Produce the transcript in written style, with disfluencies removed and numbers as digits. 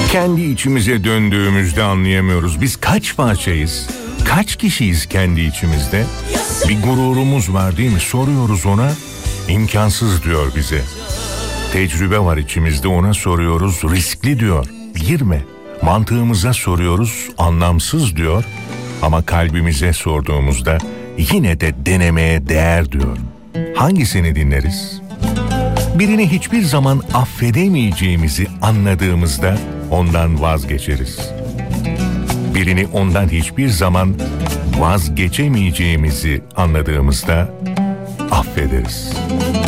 Kendi içimize döndüğümüzde anlayamıyoruz. Biz kaç parçayız? Kaç kişiyiz kendi içimizde? Bir gururumuz var değil mi? Soruyoruz ona, imkansız diyor bize. Tecrübe var içimizde, ona soruyoruz, riskli diyor. Girme. Mantığımıza soruyoruz, anlamsız diyor. Ama kalbimize sorduğumuzda yine de denemeye değer diyor. Hangisini dinleriz? Birini hiçbir zaman affedemeyeceğimizi anladığımızda ondan vazgeçeriz. Birini ondan hiçbir zaman vazgeçemeyeceğimizi anladığımızda affederiz.